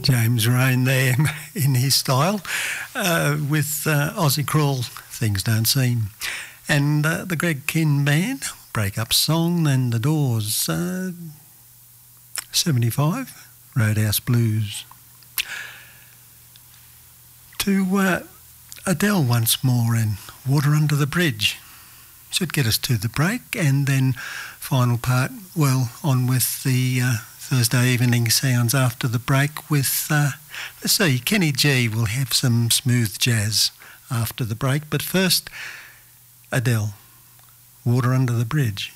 James Rain there in his style with Aussie Crawl, Things Don't Seem. And the Greg Kihn Band, break-up song, and The Doors, 75, Roadhouse Blues. To Adele once more and Water Under the Bridge. Should get us to the break, and then final part, well, on with the Thursday evening sounds after the break with, let's see, Kenny G will have some smooth jazz after the break. But first, Adele, Water Under the Bridge.